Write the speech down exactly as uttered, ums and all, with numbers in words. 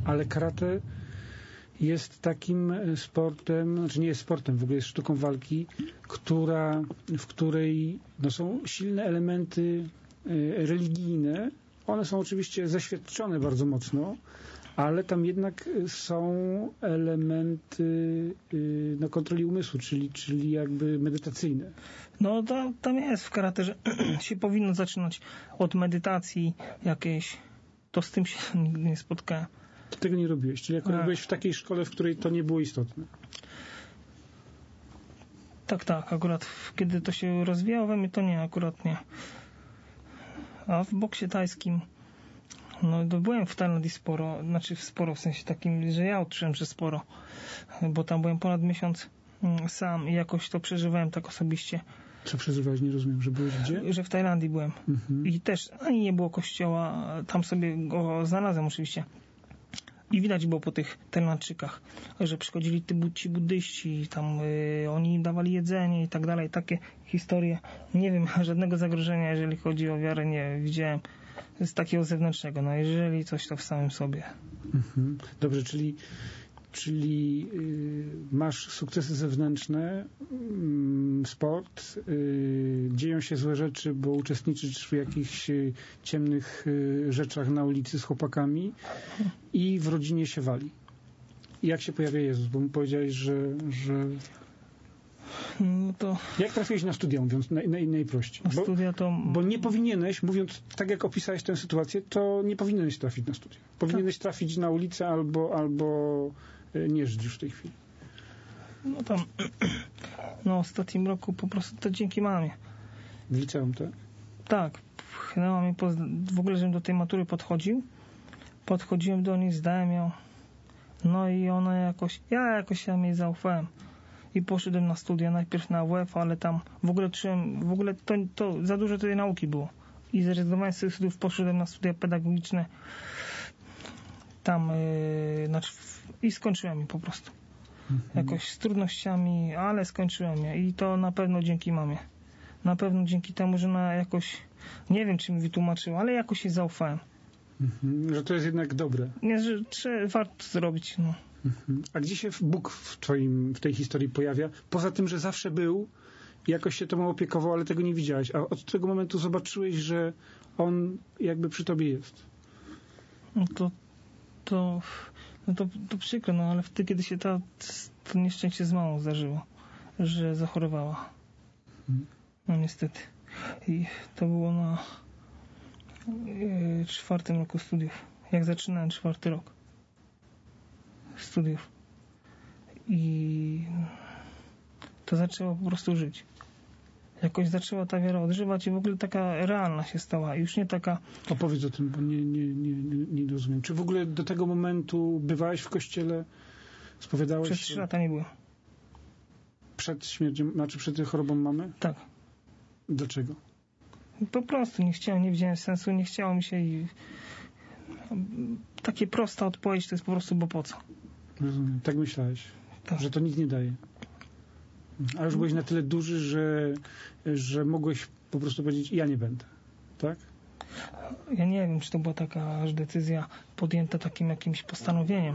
ale karate jest takim sportem, znaczy nie jest sportem, w ogóle jest sztuką walki, która, w której no, są silne elementy religijne. One są oczywiście zaświadczone bardzo mocno, ale tam jednak są elementy no, kontroli umysłu, czyli, czyli jakby medytacyjne. No to, tam jest w karate, że się powinno zaczynać od medytacji jakiejś. To z tym się nigdy nie spotkałem. Ty tego nie robiłeś, czyli akurat byłeś w takiej szkole, w której to nie było istotne. Tak, tak, akurat kiedy to się rozwijało we mnie, to nie, akurat nie. A w boksie tajskim no to byłem w Tajlandii sporo, znaczy sporo w sensie takim, że ja odczułem, że sporo, bo tam byłem ponad miesiąc sam i jakoś to przeżywałem tak osobiście. Co przeżywałeś? Nie rozumiem, że byłeś gdzie? Że w Tajlandii byłem. Mhm. I też ani nie było kościoła, tam sobie go znalazłem oczywiście. I widać było po tych Tajlandczykach, że przychodzili ci buddyści, tam y, oni im dawali jedzenie i tak dalej, takie historie. Nie wiem, żadnego zagrożenia, jeżeli chodzi o wiarę, nie widziałem z takiego zewnętrznego. No jeżeli coś, to w samym sobie. Mhm. Dobrze, czyli czyli y, masz sukcesy zewnętrzne, y, sport, y, dzieją się złe rzeczy, bo uczestniczysz w jakichś y, ciemnych y, rzeczach na ulicy z chłopakami i w rodzinie się wali. I jak się pojawia Jezus? Bo mi powiedziałeś, że, że... No to... Jak trafiłeś na studia, mówiąc naj, naj, najprościej? Na studia to... Bo, bo nie powinieneś, mówiąc tak jak opisałeś tę sytuację, to nie powinieneś trafić na studia. Powinieneś trafić na ulicę albo, albo nie żyć już w tej chwili. No tam no w ostatnim roku po prostu to dzięki mamie. W liceum, tak? Tak. Pchnęła mnie po, w ogóle, żebym do tej matury podchodził. Podchodziłem do niej, zdałem ją. No i ona jakoś, ja jakoś ja jej zaufałem. I poszedłem na studia, najpierw na W F, ale tam w ogóle czułem, w ogóle to, to za dużo tej nauki było. I zrezygnowałem z tych studiów, poszedłem na studia pedagogiczne. Tam, yy, znaczy, i skończyłem je po prostu. Mhm. Jakoś z trudnościami, ale skończyłem je. I to na pewno dzięki mamie. Na pewno dzięki temu, że ona jakoś, nie wiem, czy mi wytłumaczyła, ale jakoś jej zaufałem. Mhm. Że to jest jednak dobre. Nie, że trzeba, warto zrobić, no. Mhm. A gdzie się Bóg w twoim, w tej historii pojawia? Poza tym, że zawsze był i jakoś się tobą opiekował, ale tego nie widziałeś. A od tego momentu zobaczyłeś, że On jakby przy tobie jest. No to to, no to, to przykro, no ale wtedy, kiedy się ta, to nieszczęście z mamą zdarzyło, że zachorowała. No niestety. I to było na yy, czwartym roku studiów. Jak zaczynałem czwarty rok studiów. I to zaczęło po prostu żyć. Jakoś zaczęła ta wiara odżywać i w ogóle taka realna się stała. Już nie taka... Opowiedz o tym, bo nie, nie, nie, nie, nie rozumiem. Czy w ogóle do tego momentu bywałeś w kościele? Spowiadałeś Przez się? trzy lata nie byłem. Przed śmiercią, znaczy przed chorobą mamy? Tak. Dlaczego? Po prostu nie chciałem, nie widziałem sensu, nie chciało mi się i takie prosta odpowiedź to jest po prostu, bo po co? Rozumiem. Tak myślałeś, tak. Że to nic nie daje. A już byłeś na tyle duży, że, że mogłeś po prostu powiedzieć, ja nie będę. Tak? Ja nie wiem, czy to była taka aż decyzja podjęta takim jakimś postanowieniem.